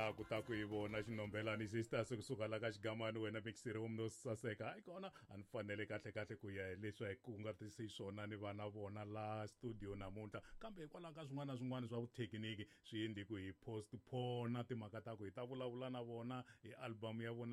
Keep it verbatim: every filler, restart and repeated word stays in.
la ku ta ku yi vona xinombelani sisters kusuka la ka xigamani wena mixiri umno saseka hayi kona a ni fanele kahle kahle ku ya leswi ku nga tisi swona ni vana vona la studio namuntlha kambe hikwalaho ka swin'wana na swin'wana swa vuthekiniki swi endli ku hi postpone timhaka ta ku hi ta vulavula na vona hi album ya vona